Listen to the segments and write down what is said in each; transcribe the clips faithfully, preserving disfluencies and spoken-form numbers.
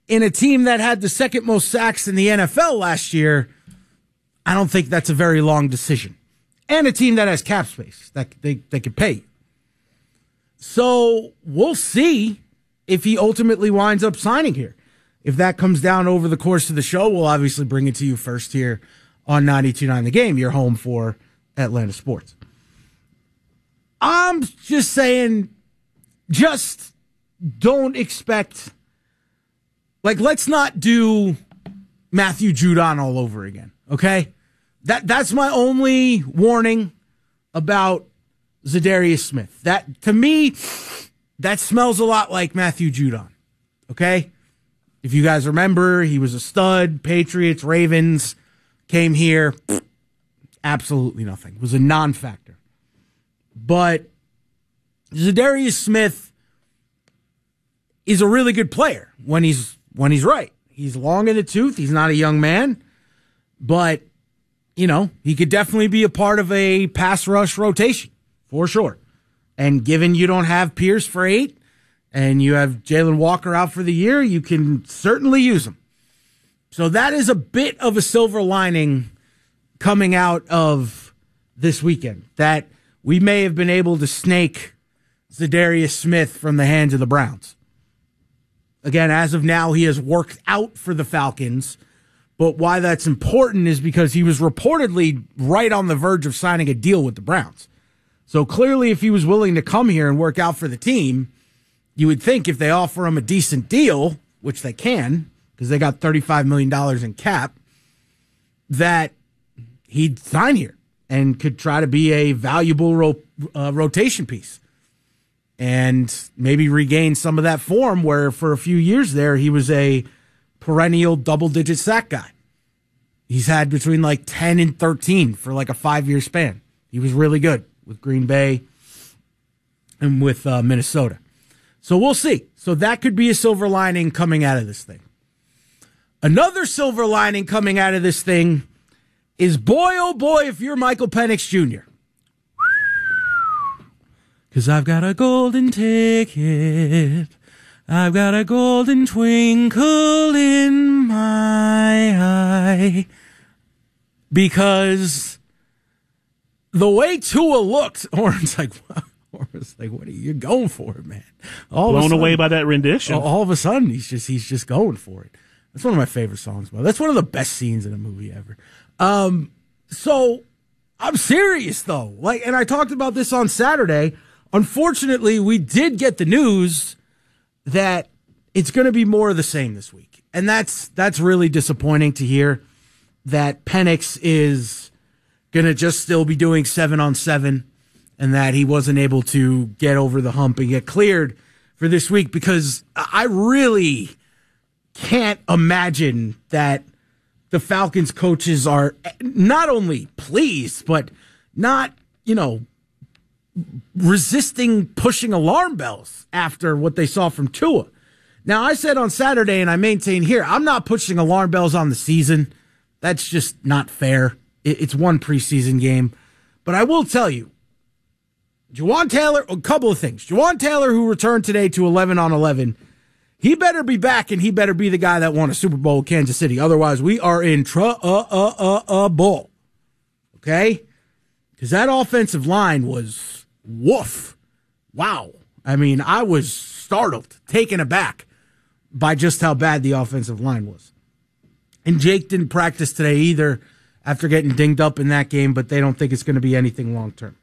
in a team that had the second most sacks in the N F L last year, I don't think that's a very long decision. And a team that has cap space that they, they could pay. So we'll see if he ultimately winds up signing here. If that comes down over the course of the show, we'll obviously bring it to you first here on ninety-two point nine The Game, your home for Atlanta sports. I'm just saying, just don't expect, like, let's not do Matthew Judon all over again, okay? That That's my only warning about Za'Darius Smith. That, to me, that smells a lot like Matthew Judon, okay? If you guys remember, he was a stud, Patriots, Ravens, came here, absolutely nothing. Was a non-factor. But Za'Darius Smith is a really good player when he's when he's right. He's long in the tooth. He's not a young man. But, you know, he could definitely be a part of a pass rush rotation, for sure. And given you don't have Pierce for eight, and you have Jalen Walker out for the year, you can certainly use him. So that is a bit of a silver lining coming out of this weekend, that we may have been able to snake Za'Darius Smith from the hands of the Browns. Again, as of now, he has worked out for the Falcons, but why that's important is because he was reportedly right on the verge of signing a deal with the Browns. So clearly, if he was willing to come here and work out for the team, you would think if they offer him a decent deal, which they can, because they got thirty-five million dollars in cap, that he'd sign here and could try to be a valuable ro- uh, rotation piece and maybe regain some of that form where for a few years there he was a perennial double-digit sack guy. He's had between like ten and thirteen for like a five-year span. He was really good with Green Bay and with uh, Minnesota. So we'll see. So that could be a silver lining coming out of this thing. Another silver lining coming out of this thing is, boy, oh boy, if you're Michael Penix Junior Because I've got a golden ticket. I've got a golden twinkle in my eye. Because the way Tua looked, Oren's like, wow. It's like, what are you going for, man? All Blown sudden, away by that rendition. All, all of a sudden, he's just he's just going for it. That's one of my favorite songs. Bro. That's one of the best scenes in a movie ever. Um, so I'm serious though. Like, and I talked about this on Saturday. Unfortunately, we did get the news that it's going to be more of the same this week, and that's that's really disappointing to hear. That Penix is going to just still be doing seven on seven. And that he wasn't able to get over the hump and get cleared for this week, because I really can't imagine that the Falcons coaches are not only pleased, but not, you know, resisting pushing alarm bells after what they saw from Tua. Now, I said on Saturday, and I maintain here, I'm not pushing alarm bells on the season. That's just not fair. It's one preseason game. But I will tell you, Jawaan Taylor, a couple of things. Jawaan Taylor, who returned today to eleven on eleven, he better be back, and he better be the guy that won a Super Bowl with Kansas City. Otherwise, we are in trouble. Okay? Because that offensive line was woof. Wow. I mean, I was startled, taken aback by just how bad the offensive line was. And Jake didn't practice today either after getting dinged up in that game, but they don't think it's going to be anything long-term.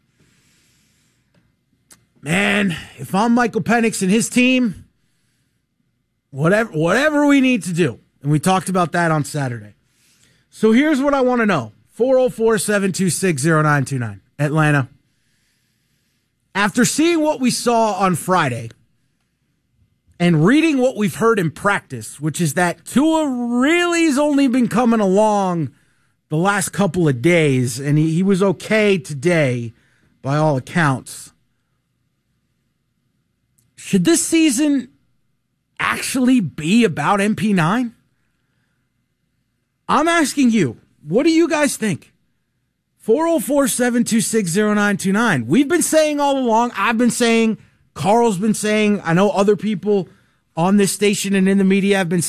Man, if I'm Michael Penix and his team, whatever whatever we need to do, and we talked about that on Saturday. So here's what I want to know. four oh four, seven two six, oh nine two nine. Atlanta. After seeing what we saw on Friday and reading what we've heard in practice, which is that Tua really has only been coming along the last couple of days, and he, he was okay today by all accounts. Should this season actually be about M P nine? I'm asking you, what do you guys think? four oh four, seven two six, oh nine two nine. We've been saying all along, I've been saying, Carl's been saying, I know other people on this station and in the media have been